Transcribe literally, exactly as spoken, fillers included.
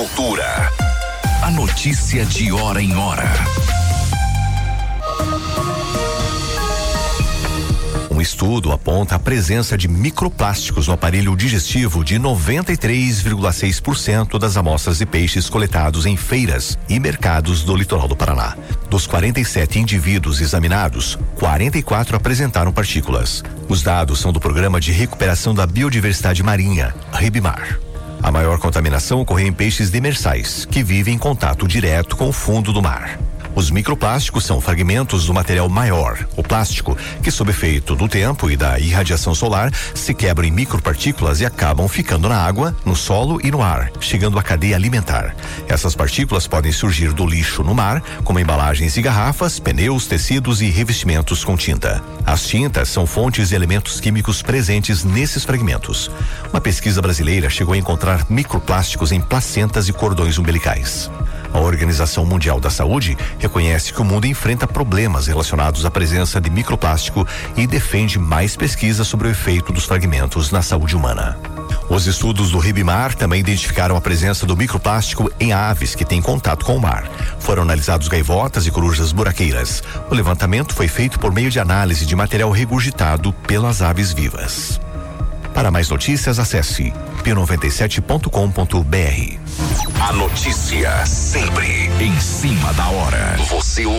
Cultura. A notícia de hora em hora. Um estudo aponta a presença de microplásticos no aparelho digestivo de noventa e três vírgula seis por cento das amostras de peixes coletados em feiras e mercados do litoral do Paraná. Dos quarenta e sete indivíduos examinados, quarenta e quatro apresentaram partículas. Os dados são do Programa de Recuperação da Biodiversidade Marinha, RIBMAR. A maior contaminação ocorreu em peixes demersais, que vivem em contato direto com o fundo do mar. Os microplásticos são fragmentos do material maior, o plástico, que sob efeito do tempo e da irradiação solar se quebram em micropartículas e acabam ficando na água, no solo e no ar, chegando à cadeia alimentar. Essas partículas podem surgir do lixo no mar, como embalagens e garrafas, pneus, tecidos e revestimentos com tinta. As tintas são fontes de elementos químicos presentes nesses fragmentos. Uma pesquisa brasileira chegou a encontrar microplásticos em placentas e cordões umbilicais. A Organização Mundial da Saúde reconhece que o mundo enfrenta problemas relacionados à presença de microplástico e defende mais pesquisas sobre o efeito dos fragmentos na saúde humana. Os estudos do RIBMAR também identificaram a presença do microplástico em aves que têm contato com o mar. Foram analisados gaivotas e corujas buraqueiras. O levantamento foi feito por meio de análise de material regurgitado pelas aves vivas. Para mais notícias, acesse p noventa e sete ponto com ponto b r. A notícia sempre em cima da hora. Você ouve